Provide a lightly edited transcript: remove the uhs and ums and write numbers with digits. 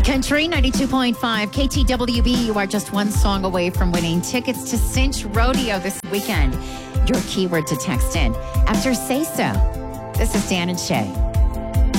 Country 92.5 KTWB. You are just one song away from winning tickets to Cinch Rodeo this weekend. Your keyword to text in after Say So. This is Dan and Shay.